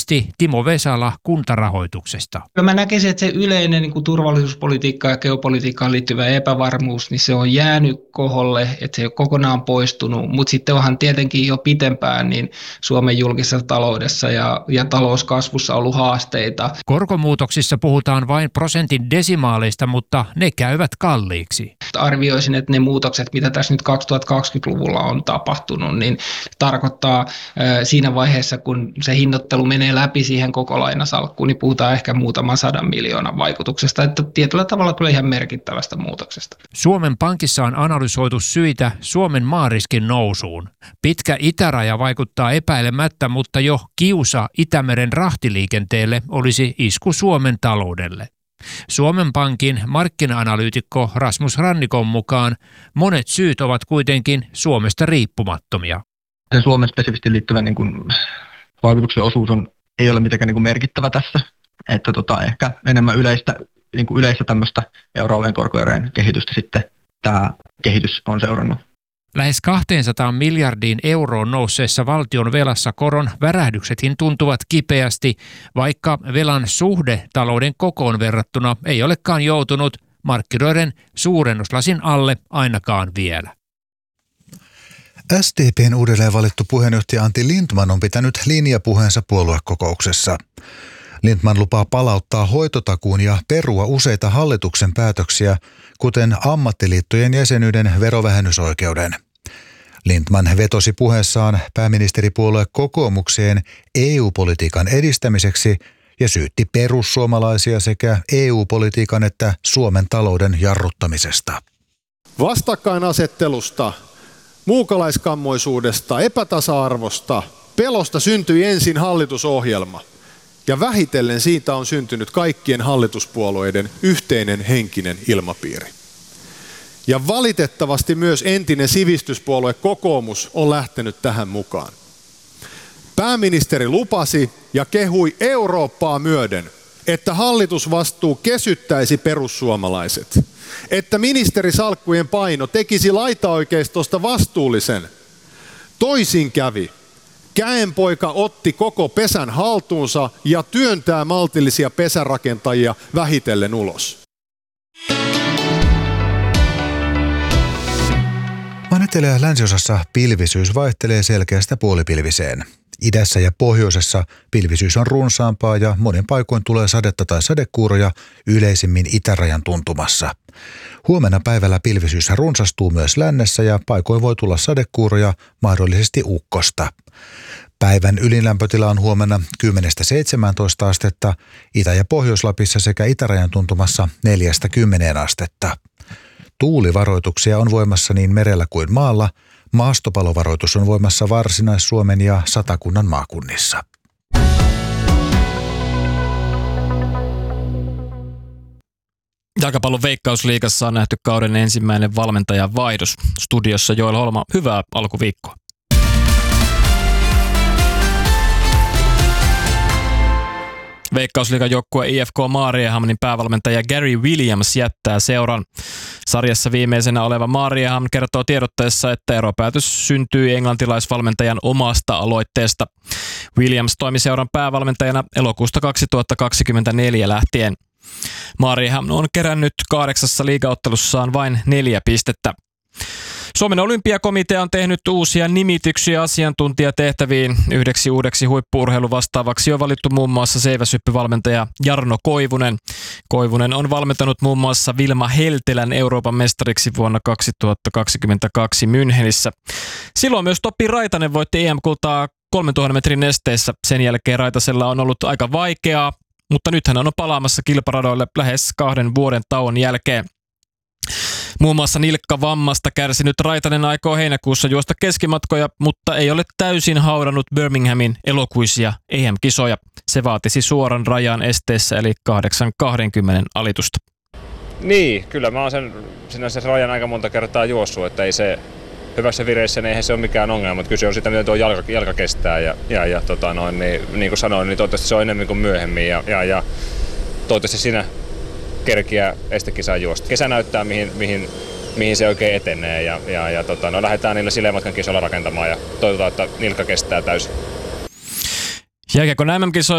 viesti Timo Vesala Kuntarahoituksesta. Mä näkisin, että se yleinen niin kuin turvallisuuspolitiikka ja geopolitiikkaan liittyvä epävarmuus, niin se on jäänyt koholle, että se ei ole kokonaan poistunut, mutta sitten onhan tietenkin jo pitempään niin Suomen julkisessa taloudessa ja talouskasvussa ollut haasteita. Korkomuutoksissa puhutaan vain prosentin desimaaleista, mutta ne käyvät kalliiksi. Arvioisin, että ne muutokset, mitä tässä nyt 2020-luvulla on tapahtunut, niin tarkoittaa siinä vaiheessa, kun se hinnoittelu menee läpi siihen koko lainasalkkuun, niin puhutaan ehkä muutaman 100 miljoonan vaikutuksesta, että tietyllä tavalla tulee ihan merkittävästä muutoksesta. Suomen Pankissa on analysoitu syitä Suomen maariskin nousuun. Pitkä itäraja vaikuttaa epäilemättä, mutta jo kiusa Itämeren rahtiliikenteelle olisi isku Suomen taloudelle. Suomen Pankin markkina-analyytikko Rasmus Rannikon mukaan monet syyt ovat kuitenkin Suomesta riippumattomia. Se Suomen spesifisti liittyvä vaikutuksen osuus ei ole mitenkään merkittävä tässä, että ehkä enemmän yleistä tämmöistä euroalueen korkoerojen kehitystä sitten tämä kehitys on seurannut. Lähes 200 miljardiin euroon nousseessa valtion velassa koron värähdyksetkin tuntuvat kipeästi, vaikka velan suhde talouden kokoon verrattuna ei olekaan joutunut markkinoiden suurennuslasin alle ainakaan vielä. SDP:n uudelleen valittu puheenjohtaja Antti Lindtman on pitänyt linjapuheensa puoluekokouksessa. Lindtman lupaa palauttaa hoitotakuun ja perua useita hallituksen päätöksiä, kuten ammattiliittojen jäsenyyden verovähennysoikeuden. Lindtman vetosi puheessaan pääministeripuolue kokoomukseen EU-politiikan edistämiseksi ja syytti perussuomalaisia sekä EU-politiikan että Suomen talouden jarruttamisesta. Vastakkainasettelusta, muukalaiskammoisuudesta, epätasa-arvosta, pelosta syntyi ensin hallitusohjelma. Ja vähitellen siitä on syntynyt kaikkien hallituspuolueiden yhteinen henkinen ilmapiiri. Ja valitettavasti myös entinen sivistyspuolue kokoomus on lähtenyt tähän mukaan. Pääministeri lupasi ja kehui Eurooppaa myöden, että hallitusvastuu kesyttäisi perussuomalaiset, että ministerisalkkujen paino tekisi laitaoikeistosta vastuullisen. Toisin kävi. Käenpoika otti koko pesän haltuunsa ja työntää maltillisia pesärakentajia vähitellen ulos. Maan etelä- ja länsiosassa pilvisyys vaihtelee selkeästä puolipilviseen. Idässä ja pohjoisessa pilvisyys on runsaampaa ja monin paikoin tulee sadetta tai sadekuuroja, yleisimmin itärajan tuntumassa. Huomenna päivällä pilvisyys runsastuu myös lännessä ja paikoin voi tulla sadekuuroja, mahdollisesti ukkosta. Päivän ylinlämpötila on huomenna 10–17 astetta, Itä- ja Pohjois-Lapissa sekä itärajan tuntumassa 4–10 astetta. Tuulivaroituksia on voimassa niin merellä kuin maalla. Maastopalovaroitus on voimassa Varsinais-Suomen ja Satakunnan maakunnissa. Jalkapallon Veikkausliigassa on nähty kauden ensimmäinen valmentajan vaihdos. Studiossa Joel Holma, hyvää alkuviikkoa. Veikkausliigan joukkue IFK Mariehamnin päävalmentaja Gary Williams jättää seuran. Sarjassa viimeisenä oleva Mariehamn kertoo tiedotteessa, että eropäätös syntyi englantilaisvalmentajan omasta aloitteesta. Williams toimi seuran päävalmentajana elokuusta 2024 lähtien. Mariehamn on kerännyt 8 liigaottelussaan vain 4 pistettä. Suomen olympiakomitea on tehnyt uusia nimityksiä asiantuntijatehtäviin. Yhdeksi uudeksi huippu-urheiluvastaavaksi on valittu muun muassa seiväshyppyvalmentaja Jarno Koivunen. Koivunen on valmentanut muun muassa Vilma Heltelän Euroopan mestariksi vuonna 2022 Münchenissä. Silloin myös Topi Raitanen voitti EM-kultaa 3000 metrin esteissä. Sen jälkeen Raitasella on ollut aika vaikeaa, mutta nyt hän on palaamassa kilparadoille lähes 2 vuoden tauon jälkeen. Muun muassa nilkkavammasta kärsinyt Raitanen aikoo heinäkuussa juosta keskimatkoja, mutta ei ole täysin haudannut Birminghamin elokuisia EM-kisoja. Se vaatisi suoran rajan esteessä eli 8.20 alitusta. Niin, kyllä mä oon sen rajan aika monta kertaa juossut, että ei se hyvässä vireessä, niin eihän se ole mikään ongelma, mutta kyse on sitä, miten tuo jalka kestää niin kuin sanoin, niin toivottavasti se on enemmän kuin myöhemmin ja toivottavasti siinä kerkiä estekisaa juosta. Kesä näyttää, mihin se oikein etenee ja lähdetään niillä sileämatkan kisoilla rakentamaan ja toivotaan, että nilkka kestää täysin. Jääkiekon MM-kisoissa